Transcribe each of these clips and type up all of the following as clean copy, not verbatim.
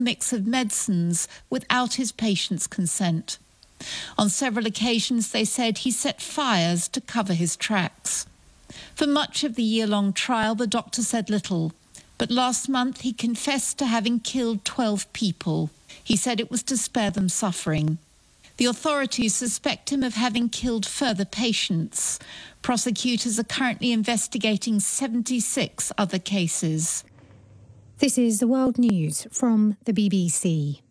mix of medicines without his patient's consent. On several occasions, they said he set fires to cover his tracks. For much of the year-long trial, the doctor said little, but last month he confessed to having killed 12 people. He said it was to spare them suffering. The authorities suspect him of having killed further patients. Prosecutors are currently investigating 76 other cases. This is the World News from the BBC.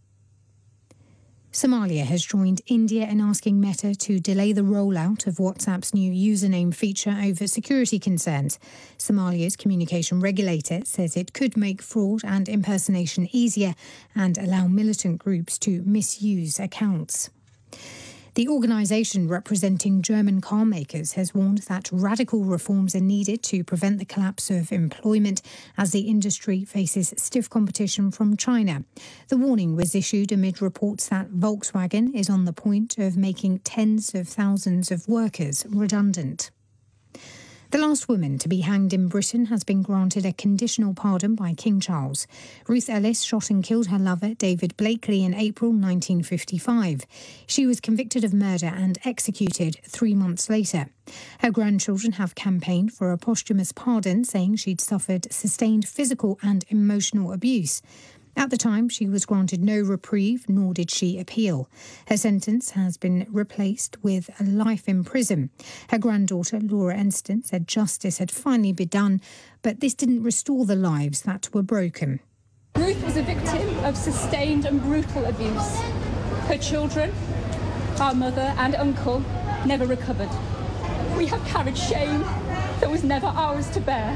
Somalia has joined India in asking Meta to delay the rollout of WhatsApp's new username feature over security concerns. Somalia's communication regulator says it could make fraud and impersonation easier and allow militant groups to misuse accounts. The organisation representing German car makers has warned that radical reforms are needed to prevent the collapse of employment as the industry faces stiff competition from China. The warning was issued amid reports that Volkswagen is on the point of making tens of thousands of workers redundant. The last woman to be hanged in Britain has been granted a conditional pardon by King Charles. Ruth Ellis shot and killed her lover, David Blakely, in April 1955. She was convicted of murder and executed 3 months later. Her grandchildren have campaigned for a posthumous pardon, saying she'd suffered sustained physical and emotional abuse. At the time, she was granted no reprieve, nor did she appeal. Her sentence has been replaced with a life in prison. Her granddaughter, Laura Enston, said justice had finally been done, but this didn't restore the lives that were broken. Ruth was a victim of sustained and brutal abuse. Her children, our mother and uncle, never recovered. We have carried shame that was never ours to bear.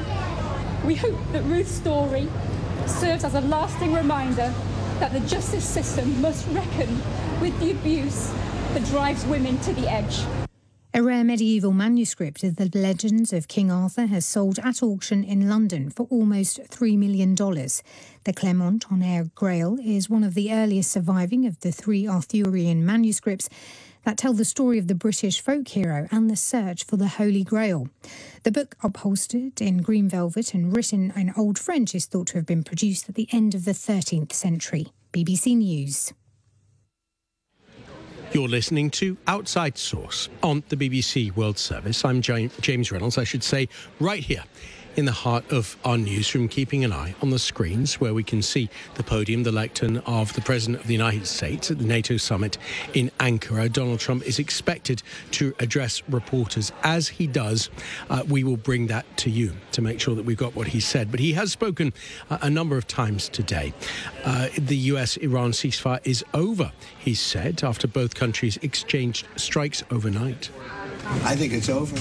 We hope that Ruth's story serves as a lasting reminder that the justice system must reckon with the abuse that drives women to the edge. A rare medieval manuscript of the legends of King Arthur has sold at auction in London for almost $3 million. The Clermont-en-Ayre Grail is one of the earliest surviving of the 3 Arthurian manuscripts that tell the story of the British folk hero and the search for the Holy Grail. The book, upholstered in green velvet and written in Old French, is thought to have been produced at the end of the 13th century. BBC News. You're listening to Outside Source on the BBC World Service. I'm James Reynolds, I should say, right here in the heart of our newsroom, keeping an eye on the screens where we can see the podium, the lectern of the President of the United States at the NATO summit in Ankara. Donald Trump is expected to address reporters. As he does, we will bring that to you to make sure that we've got what he said. But he has spoken a number of times today. The US-Iran ceasefire is over, he said, after both countries exchanged strikes overnight. I think it's over.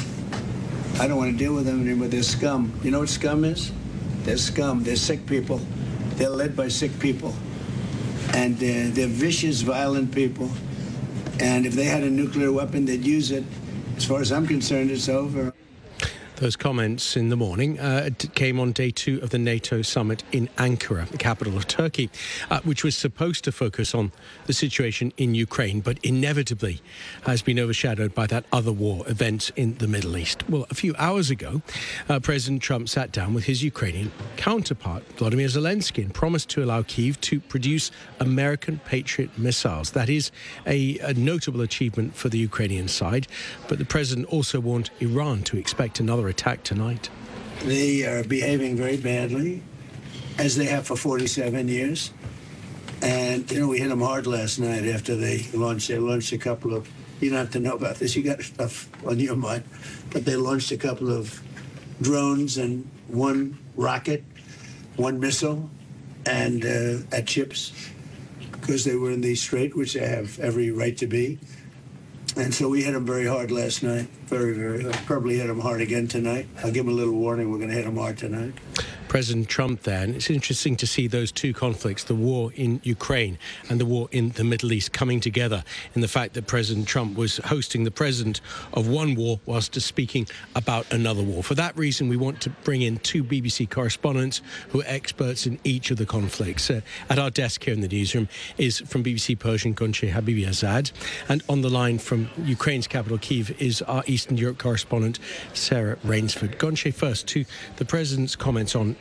I don't want to deal with them anymore. They're scum. You know what scum is? They're scum. They're sick people. They're led by sick people. And they're vicious, violent people. And if they had a nuclear weapon, they'd use it. As far as I'm concerned, it's over. Those comments in the morning came on day 2 of the NATO summit in Ankara, the capital of Turkey, which was supposed to focus on the situation in Ukraine, but inevitably has been overshadowed by that other war, events in the Middle East. Well, a few hours ago, President Trump sat down with his Ukrainian counterpart, Volodymyr Zelensky, and promised to allow Kyiv to produce American Patriot missiles. That is a notable achievement for the Ukrainian side, but the president also warned Iran to expect another attack tonight. They are behaving very badly, as they have for 47 years. And, you know, we hit them hard last night after they launched a couple of, you don't have to know about this, you got stuff on your mind, but they launched a couple of drones and 1 rocket, 1 missile, and at ships, because they were in the strait, which they have every right to be. And so we hit them very hard last night, very, very hard. Probably hit them hard again tonight. I'll give them a little warning. We're going to hit them hard tonight. President Trump then, it's interesting to see those two conflicts, the war in Ukraine and the war in the Middle East, coming together in the fact that President Trump was hosting the president of one war whilst speaking about another war. For that reason, we want to bring in 2 BBC correspondents who are experts in each of the conflicts. At our desk here in the newsroom is from BBC Persian, Gonche Habibizadeh, and on the line from Ukraine's capital, Kyiv, is our Eastern Europe correspondent, Sarah Rainsford. Gonche, first to the president's comments on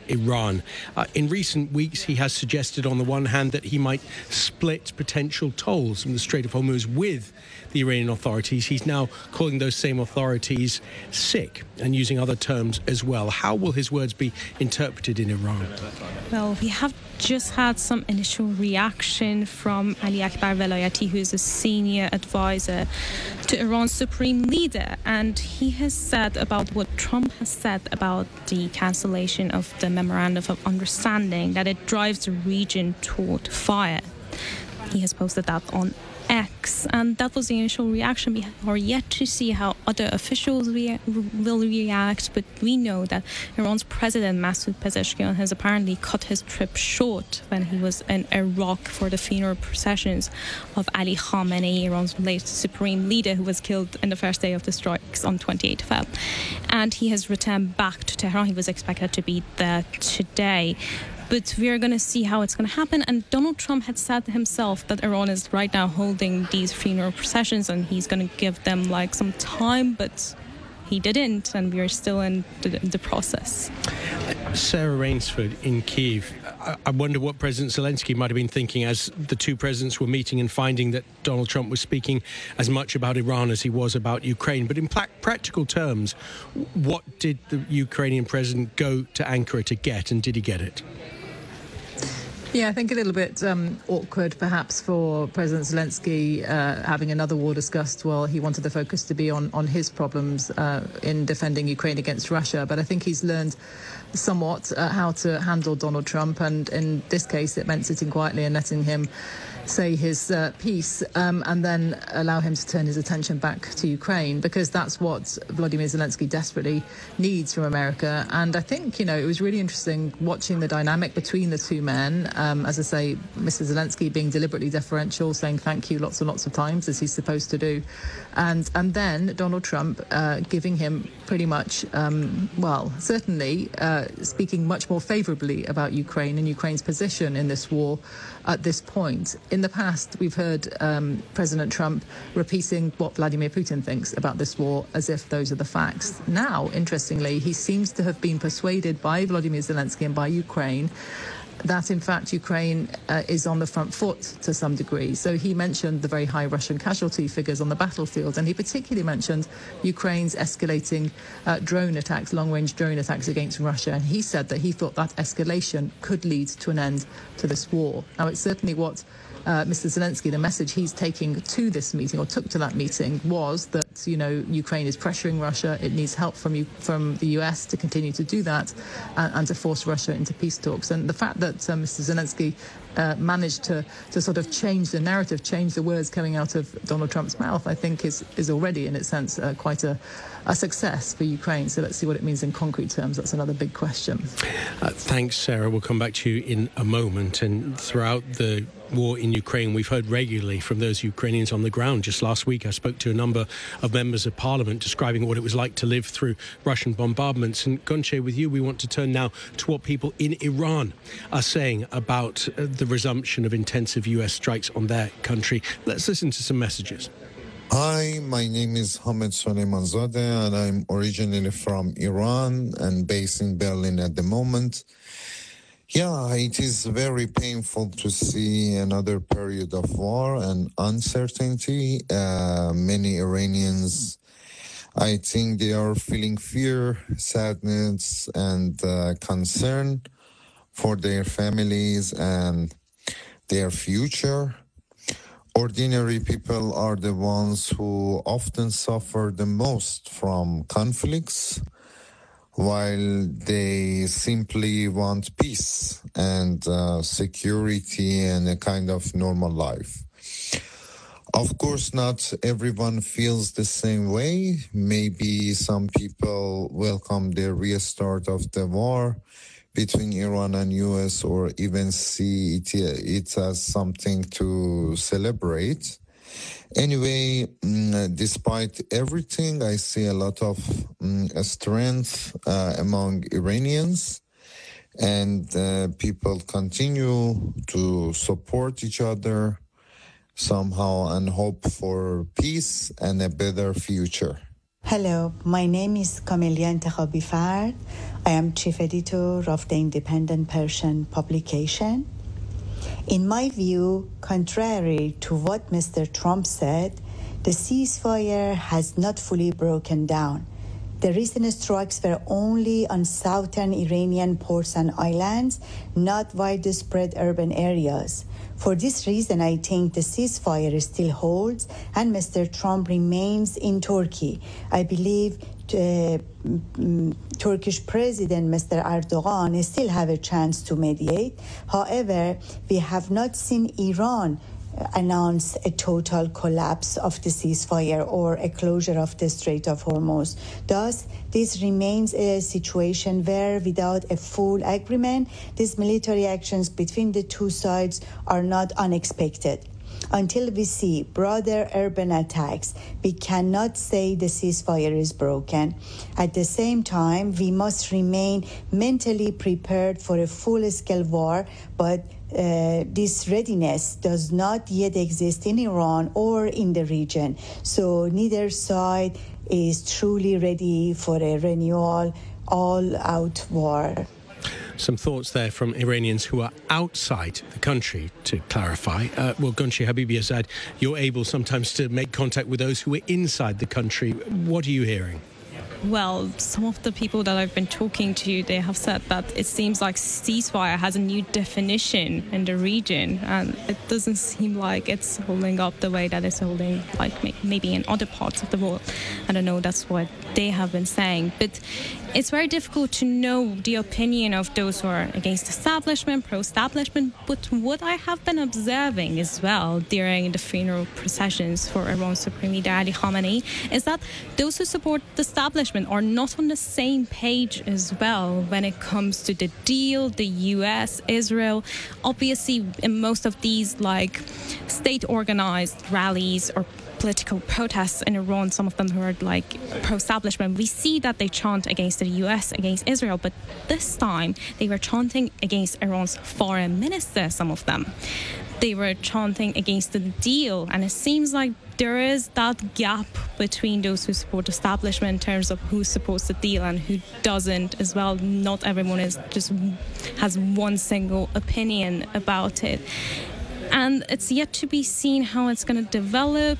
Iran. In recent weeks, he has suggested on the one hand that he might split potential tolls from the Strait of Hormuz with the Iranian authorities. He's now calling those same authorities sick and using other terms as well. How will his words be interpreted in Iran? Well, we have just had some initial reaction from Ali Akbar Velayati, who is a senior advisor to Iran's supreme leader, and he has said about what Trump has said about the cancellation of the Memorandum of Understanding, that it drives the region toward fire. He has posted that on X, and that was the initial reaction. We are yet to see how other officials will react, but we know that Iran's president Masoud Pezeshkian has apparently cut his trip short when he was in Iraq for the funeral processions of Ali Khamenei, Iran's late supreme leader, who was killed in the first day of the strikes on 28 Feb. And he has returned back to Tehran. He was expected to be there today. But we are going to see how it's going to happen. And Donald Trump had said himself that Iran is right now holding these funeral processions and he's going to give them like some time, but he didn't, and we are still in the process. Sarah Rainsford in Kyiv. I wonder what President Zelensky might have been thinking as the two presidents were meeting and finding that Donald Trump was speaking as much about Iran as he was about Ukraine. But in practical terms, what did the Ukrainian president go to Ankara to get, and did he get it? Yeah, I think a little bit awkward perhaps for President Zelensky having another war discussed while he wanted the focus to be on his problems in defending Ukraine against Russia. But I think he's learned somewhat how to handle Donald Trump, and in this case it meant sitting quietly and letting him say his piece and then allow him to turn his attention back to Ukraine, because that's what Vladimir Zelensky desperately needs from America. And I think, you know, it was really interesting watching the dynamic between the two men. As I say, Mr. Zelensky being deliberately deferential, saying thank you lots and lots of times, as he's supposed to do. And then Donald Trump giving him pretty much, certainly speaking much more favourably about Ukraine and Ukraine's position in this war at this point. In the past, we've heard President Trump repeating what Vladimir Putin thinks about this war as if those are the facts. Now, interestingly, he seems to have been persuaded by Vladimir Zelensky and by Ukraine that, in fact, Ukraine is on the front foot to some degree. So he mentioned the very high Russian casualty figures on the battlefield, and he particularly mentioned Ukraine's escalating drone attacks, long-range drone attacks against Russia, and he said that he thought that escalation could lead to an end to this war. Now, it's certainly what Mr. Zelensky, the message he's taking to this meeting, or took to that meeting, was that, you know, Ukraine is pressuring Russia. It needs help from the US to continue to do that and to force Russia into peace talks. And the fact that Mr. Zelensky managed to sort of change the narrative, change the words coming out of Donald Trump's mouth, I think is already, in its sense, quite a success for Ukraine. So let's see what it means in concrete terms. That's another big question. Thanks, Sarah. We'll come back to you in a moment. And throughout the war in Ukraine, we've heard regularly from those Ukrainians on the ground. Just last week, I spoke to a number of members of parliament describing what it was like to live through Russian bombardments. And Gonche, with you, we want to turn now to what people in Iran are saying about the resumption of intensive US strikes on their country. Let's listen to some messages. Hi, my name is Hamed Soleimanzadeh, and I'm originally from Iran and based in Berlin at the moment. Yeah, it is very painful to see another period of war and uncertainty. Many Iranians, I think they are feeling fear, sadness, and concern for their families and their future. Ordinary people are the ones who often suffer the most from conflicts, while they simply want peace and security and a kind of normal life. Of course, not everyone feels the same way. Maybe some people welcome the restart of the war between Iran and US, or even see it as something to celebrate. Anyway, despite everything, I see a lot of strength among Iranians, and people continue to support each other somehow and hope for peace and a better future. Hello, my name is Kamelia Intekhabi Fard. I am chief editor of the Independent Persian publication. In my view, contrary to what Mr. Trump said, the ceasefire has not fully broken down. The recent strikes were only on southern Iranian ports and islands, not widespread urban areas. For this reason, I think the ceasefire still holds and Mr. Trump remains in Turkey. I believe Turkish President Mr. Erdogan still have a chance to mediate. However, we have not seen Iran announce a total collapse of the ceasefire or a closure of the Strait of Hormuz. Thus, this remains a situation where, without a full agreement, these military actions between the two sides are not unexpected. Until we see broader urban attacks, we cannot say the ceasefire is broken. At the same time, we must remain mentally prepared for a full-scale war, but this readiness does not yet exist in Iran or in the region. So neither side is truly ready for a renewal, all-out war. Some thoughts there from Iranians who are outside the country, to clarify. Well, Gunshi Habibi-Azad, you're able sometimes to make contact with those who are inside the country. What are you hearing? Well, some of the people that I've been talking to, they have said that it seems like ceasefire has a new definition in the region, and it doesn't seem like it's holding up the way that it's holding, like maybe in other parts of the world. I don't know, that's what they have been saying. But it's very difficult to know the opinion of those who are against establishment, pro-establishment. But what I have been observing as well during the funeral processions for Iran's Supreme Leader Ali Khamenei is that those who support the establishment are not on the same page as well when it comes to the deal, the US, Israel. Obviously, in most of these like state-organized rallies or political protests in Iran, some of them who are like pro-establishment, we see that they chant against the US, against Israel, but this time they were chanting against Iran's foreign minister, some of them. They were chanting against the deal, and it seems like there is that gap between those who support the establishment in terms of who supports the deal and who doesn't as well. Not everyone has one single opinion about it. And it's yet to be seen how it's going to develop,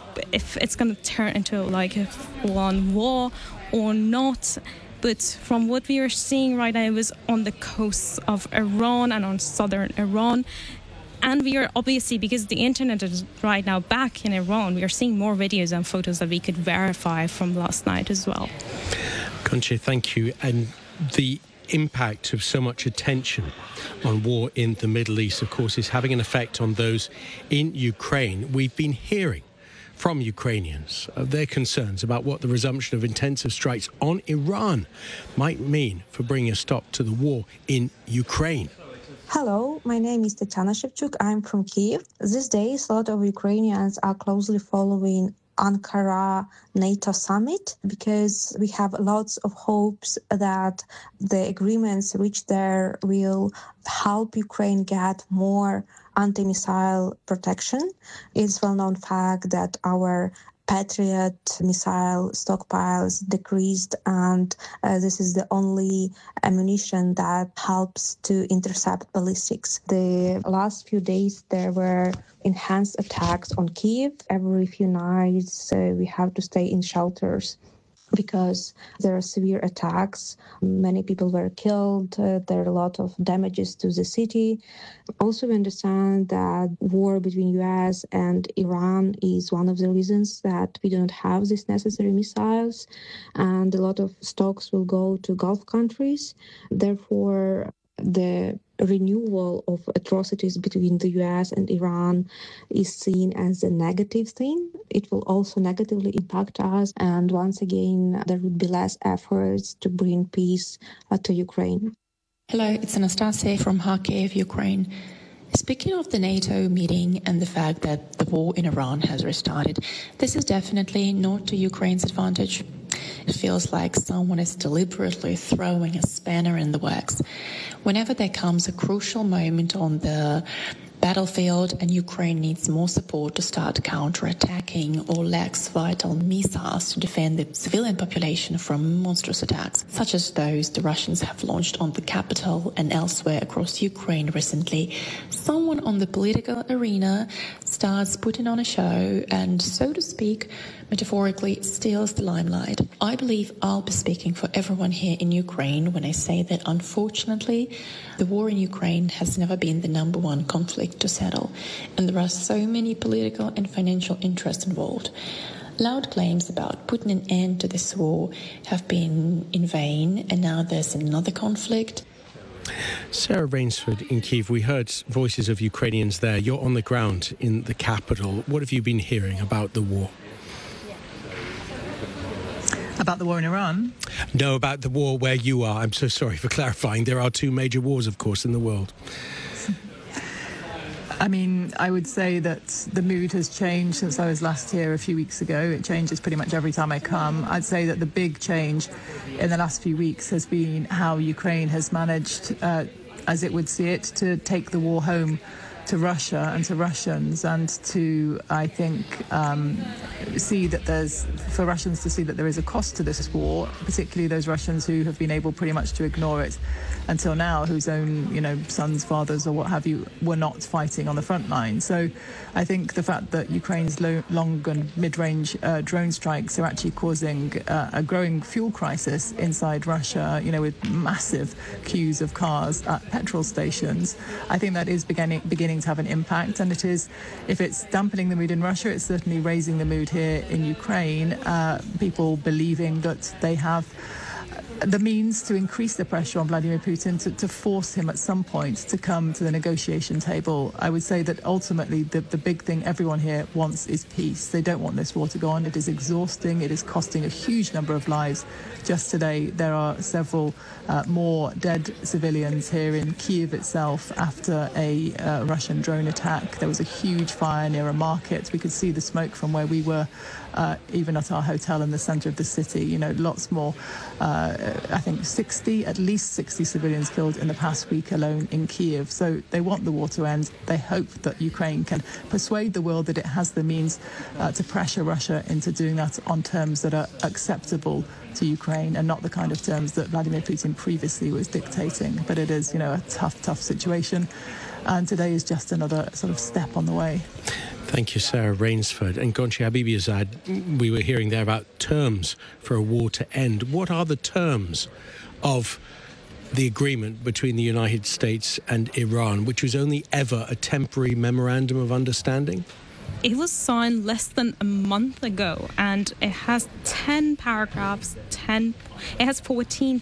if it's going to turn into like a full-on war or not. But from what we are seeing right now, it was on the coasts of Iran and on southern Iran. And we are obviously, because the internet is right now back in Iran, we are seeing more videos and photos that we could verify from last night as well. Conche, thank you. And the impact of so much attention on war in the Middle East, of course, is having an effect on those in Ukraine. We've been hearing from Ukrainians of their concerns about what the resumption of intensive strikes on Iran might mean for bringing a stop to the war in Ukraine. Hello, my name is Tatiana Shevchuk. I'm from Kyiv. These days, a lot of Ukrainians are closely following Ankara NATO summit because we have lots of hopes that the agreements reached there will help Ukraine get more anti-missile protection. It's a well-known fact that our Patriot missile stockpiles decreased, and this is the only ammunition that helps to intercept ballistics. The last few days there were enhanced attacks on Kyiv. Every few nights we have to stay in shelters because there are severe attacks. Many people were killed. There are a lot of damages to the city. Also, we understand that war between US and Iran is one of the reasons that we do not have these necessary missiles, and a lot of stocks will go to Gulf countries. Therefore, the renewal of atrocities between the US and Iran is seen as a negative thing. It will also negatively impact us, and once again, there would be less efforts to bring peace to Ukraine. Hello, it's Anastasia from Kharkiv, Ukraine. Speaking of the NATO meeting and the fact that the war in Iran has restarted, this is definitely not to Ukraine's advantage. It feels like someone is deliberately throwing a spanner in the works. Whenever there comes a crucial moment on the battlefield, and Ukraine needs more support to start counterattacking or lacks vital missiles to defend the civilian population from monstrous attacks, such as those the Russians have launched on the capital and elsewhere across Ukraine recently. Someone on the political arena starts putting on a show and, so to speak, metaphorically steals the limelight. I believe I'll be speaking for everyone here in Ukraine when I say that, unfortunately, the war in Ukraine has never been the number one conflict to settle, and there are so many political and financial interests involved. Loud claims about putting an end to this war have been in vain, and now there's another conflict. Sarah Rainsford in Kyiv, we heard voices of Ukrainians there. You're on the ground in the capital. What have you been hearing about the war? About the war in Iran? No, about the war where you are. I'm so sorry for clarifying. There are two major wars, of course, in the world. I mean, I would say that the mood has changed since I was last here a few weeks ago. It changes pretty much every time I come. I'd say that the big change in the last few weeks has been how Ukraine has managed, as it would see it, to take the war home to Russia and to Russians, and to, I think, see that for Russians to see that there is a cost to this war, particularly those Russians who have been able pretty much to ignore it until now, whose own, sons, fathers, or what have you, were not fighting on the front line. So I think the fact that Ukraine's long and mid-range drone strikes are actually causing a growing fuel crisis inside Russia, with massive queues of cars at petrol stations, I think that is beginning to have an impact. And it is, if it's dampening the mood in Russia, it's certainly raising the mood here in Ukraine. People believing that they have the means to increase the pressure on Vladimir Putin to force him at some point to come to the negotiation table. I would say that ultimately the big thing everyone here wants is peace. They don't want this war to go on. It is exhausting. It is costing a huge number of lives. Just today, there are several more dead civilians here in Kyiv itself after a Russian drone attack. There was a huge fire near a market. We could see the smoke from where we were, even at our hotel in the center of the city. Lots more. I think at least 60 civilians killed in the past week alone in Kyiv. So they want the war to end. They hope that Ukraine can persuade the world that it has the means to pressure Russia into doing that on terms that are acceptable to Ukraine, and not the kind of terms that Vladimir Putin previously was dictating. But it is, a tough situation. And today is just another sort of step on the way. Thank you, Sarah Rainsford. And Gonchi Habibizadeh, we were hearing there about terms for a war to end. What are the terms of the agreement between the United States and Iran, which was only ever a temporary memorandum of understanding? It was signed less than a month ago, and it has 14 paragraphs, 14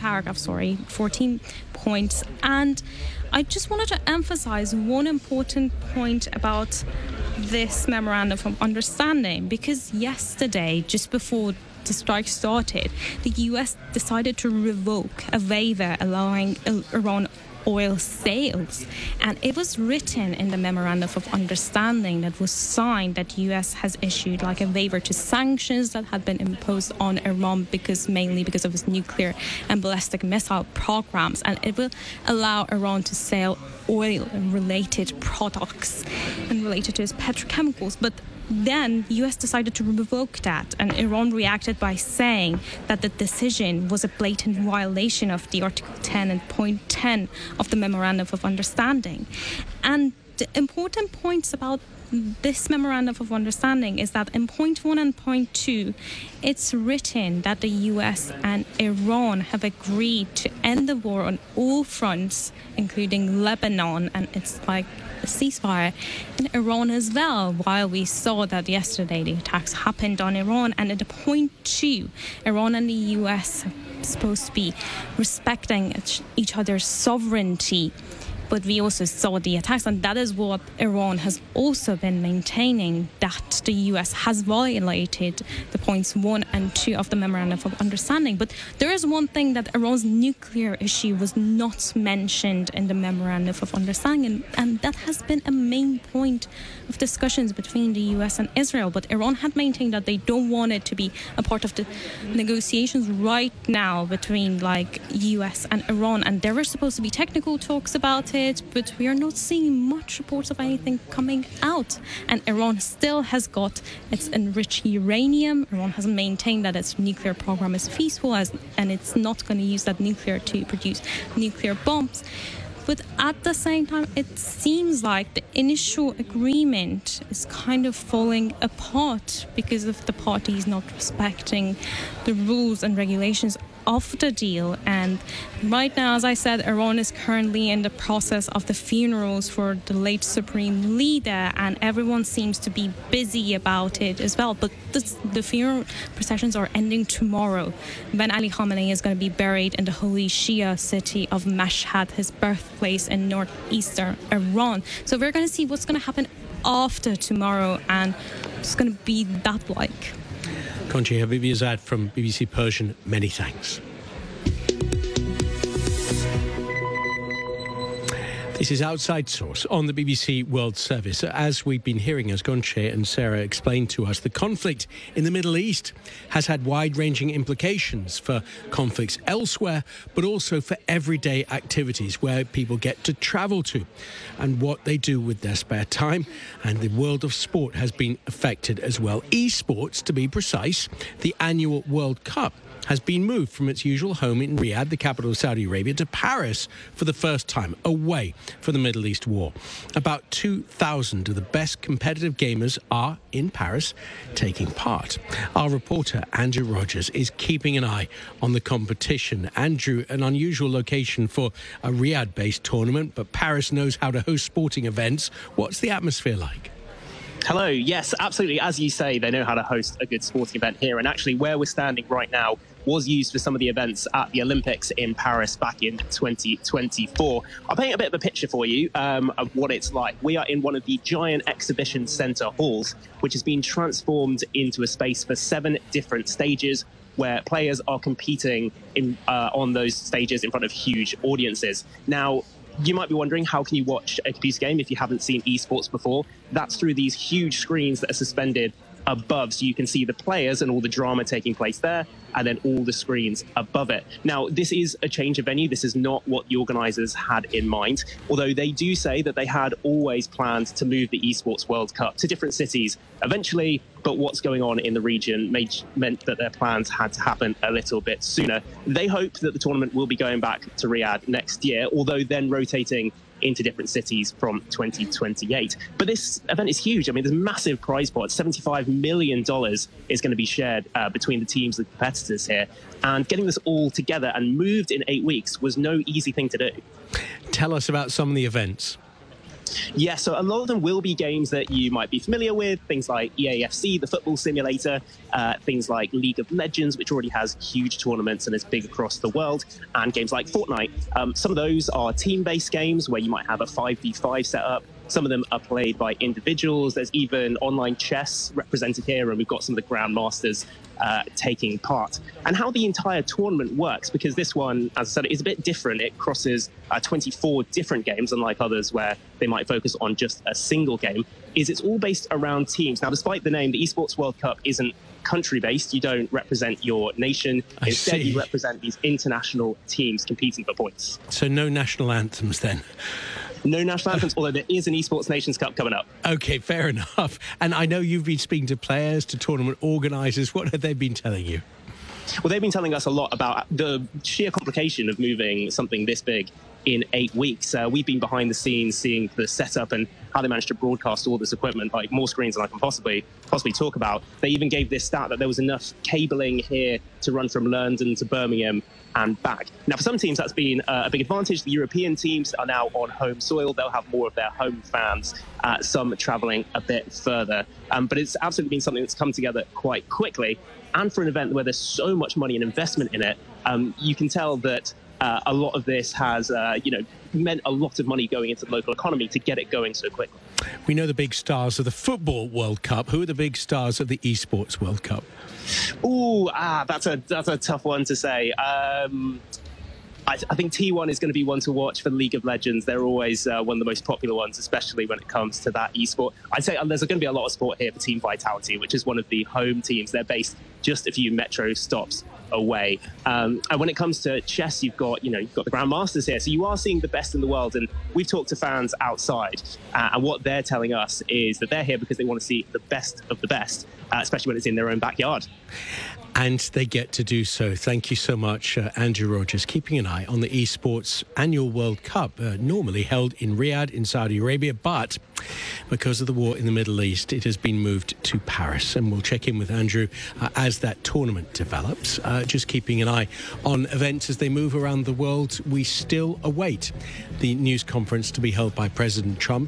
points. And I just wanted to emphasize one important point about this memorandum of understanding, because yesterday, just before the strike started, the US decided to revoke a waiver allowing Iran oil sales, and it was written in the memorandum of understanding that was signed that US has issued like a waiver to sanctions that had been imposed on Iran mainly because of its nuclear and ballistic missile programs, and it will allow Iran to sell oil related products and related to its petrochemicals. But then US decided to revoke that, and Iran reacted by saying that the decision was a blatant violation of the Article 10 and Point 10 of the Memorandum of Understanding. And the important points about this Memorandum of Understanding is that in Point 1 and Point 2, it's written that the US and Iran have agreed to end the war on all fronts, including Lebanon, and it's like a ceasefire in Iran as well. While we saw that yesterday the attacks happened on Iran, and at Point 2, Iran and the US are supposed to be respecting each other's sovereignty. But we also saw the attacks, and that is what Iran has also been maintaining, that the US has violated the points 1 and 2 of the Memorandum of Understanding. But there is one thing, that Iran's nuclear issue was not mentioned in the Memorandum of Understanding, and that has been a main point of discussions between the US and Israel. But Iran had maintained that they don't want it to be a part of the negotiations right now between US and Iran, and there were supposed to be technical talks about it. it, but we are not seeing much reports of anything coming out. And Iran still has got its enriched uranium. Iran has maintained that its nuclear program is feasible, and it's not going to use that nuclear to produce nuclear bombs. But at the same time, it seems like the initial agreement is kind of falling apart because of the parties not respecting the rules and regulations of the deal. And right now, as I said, Iran is currently in the process of the funerals for the late supreme leader, and everyone seems to be busy about it as well. But the funeral processions are ending tomorrow, when Ali Khamenei is going to be buried in the holy Shia city of Mashhad, his birthplace in northeastern Iran. So we're going to see what's going to happen after tomorrow, and it's going to be that like. Conchi Habibizad from BBC Persian, many thanks. This is Outside Source on the BBC World Service. As we've been hearing, as Gonche and Sarah explained to us, the conflict in the Middle East has had wide-ranging implications for conflicts elsewhere, but also for everyday activities where people get to travel to and what they do with their spare time. And the world of sport has been affected as well. Esports, to be precise, the annual World Cup has been moved from its usual home in Riyadh, the capital of Saudi Arabia, to Paris for the first time, away from the Middle East war. About 2,000 of the best competitive gamers are in Paris taking part. Our reporter, Andrew Rogers, is keeping an eye on the competition. Andrew, an unusual location for a Riyadh-based tournament, but Paris knows how to host sporting events. What's the atmosphere like? Hello. Yes, absolutely. As you say, they know how to host a good sporting event here. And actually, where we're standing right now was used for some of the events at the Olympics in Paris back in 2024. I'll paint a bit of a picture for you of what it's like. We are in one of the giant exhibition centre halls, which has been transformed into a space for 7 different stages where players are competing on those stages in front of huge audiences. Now, you might be wondering, how can you watch a computer game if you haven't seen esports before? That's through these huge screens that are suspended above, so you can see the players and all the drama taking place there, and then all the screens above it. Now, this is a change of venue. This is not what the organisers had in mind, although they do say that they had always planned to move the Esports World Cup to different cities eventually, but what's going on in the region meant that their plans had to happen a little bit sooner. They hope that the tournament will be going back to Riyadh next year, although then rotating into different cities from 2028. But this event is huge. I mean, there's a massive prize pot. $75 million is going to be shared between the teams and competitors here. And getting this all together and moved in 8 weeks was no easy thing to do. Tell us about some of the events. Yeah, so a lot of them will be games that you might be familiar with, things like EAFC, the football simulator, things like League of Legends, which already has huge tournaments and is big across the world, and games like Fortnite. Some of those are team-based games where you might have a 5v5 setup. Some of them are played by individuals. There's even online chess represented here, and we've got some of the grandmasters taking part. And how the entire tournament works, because this one, as I said, is a bit different. It crosses 24 different games, unlike others where they might focus on just a single game, is it's all based around teams. Now, despite the name, the Esports World Cup isn't country-based. You don't represent your nation. Instead, you represent these international teams competing for points. So no national anthems then? No national anthems, although there is an Esports Nations Cup coming up. OK, fair enough. And I know you've been speaking to players, to tournament organisers. What have they been telling you? Well, they've been telling us a lot about the sheer complication of moving something this big in 8 weeks. We've been behind the scenes seeing the setup and how they managed to broadcast all this equipment, like more screens than I can possibly talk about. They even gave this stat that there was enough cabling here to run from London to Birmingham and back. Now, for some teams, that's been a big advantage. The European teams are now on home soil. They'll have more of their home fans, some travelling a bit further. But it's absolutely been something that's come together quite quickly. And for an event where there's so much money and investment in it, you can tell that a lot of this has, meant a lot of money going into the local economy to get it going so quickly. We know the big stars of the Football World Cup. Who are the big stars of the Esports World Cup? That's a tough one to say. I think T1 is going to be one to watch for the League of Legends. They're always one of the most popular ones, especially when it comes to that esport. I'd say there's going to be a lot of sport here for Team Vitality, which is one of the home teams. They're based just a few metro stops away. And when it comes to chess, you've got the grandmasters here. So you are seeing the best in the world. And we've talked to fans outside, and what they're telling us is that they're here because they want to see the best of the best, especially when it's in their own backyard. And they get to do so. Thank you so much, Andrew Rogers, keeping an eye on the eSports Annual World Cup, normally held in Riyadh in Saudi Arabia, but because of the war in the Middle East, it has been moved to Paris. And we'll check in with Andrew as that tournament develops. Just keeping an eye on events as they move around the world. We still await the news conference to be held by President Trump